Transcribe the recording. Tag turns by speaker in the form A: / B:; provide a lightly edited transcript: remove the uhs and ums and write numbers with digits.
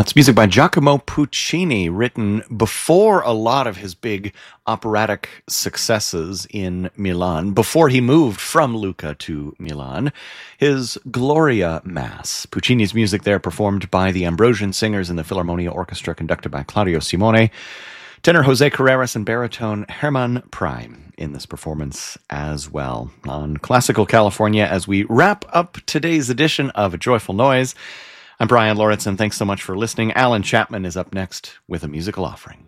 A: That's music by Giacomo Puccini, written before a lot of his big operatic successes in Milan, before he moved from Lucca to Milan. His Gloria Mass. Puccini's music there performed by the Ambrosian Singers and the Philharmonia Orchestra, conducted by Claudio Simone. Tenor Jose Carreras and baritone Herman Prime in this performance as well. On Classical California, as we wrap up today's edition of A Joyful Noise, I'm Brian Lauritsen. Thanks so much for listening. Alan Chapman is up next with a musical offering.